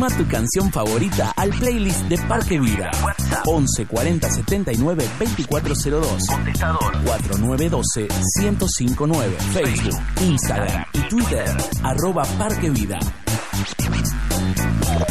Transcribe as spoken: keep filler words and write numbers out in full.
Suma tu canción favorita al playlist de Parque Vida. once cuarenta setenta y nueve veinticuatro cero dos. Contestador cuatro nueve uno dos uno cero cinco nueve. Facebook, Instagram y Twitter. Arroba Parque Vida.